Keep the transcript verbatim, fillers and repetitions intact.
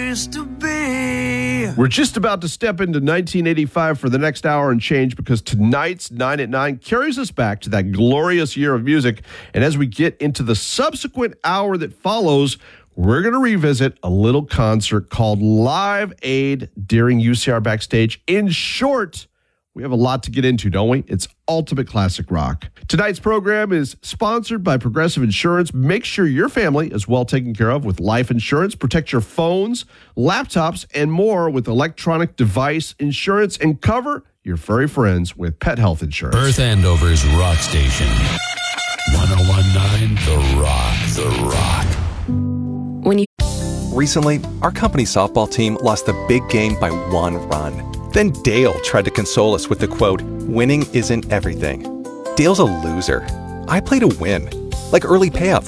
place to be. We're just about to step into nineteen eighty-five for the next hour and change, because tonight's nine at nine carries us back to that glorious year of music. And as we get into the subsequent hour that follows, we're going to revisit a little concert called Live Aid during U C R Backstage. In short, we have a lot to get into, don't we? It's ultimate classic rock. Tonight's program is sponsored by Progressive Insurance. Make sure your family is well taken care of with life insurance. Protect your phones, laptops, and more with electronic device insurance, and cover your furry friends with pet health insurance. Perth Andover's Rock Station. ten nineteen The Rock. The Rock. When you Recently, our company softball team lost a big game by one run. Then Dale tried to console us with the quote, "Winning isn't everything." Dale's a loser. I play to win, like early payout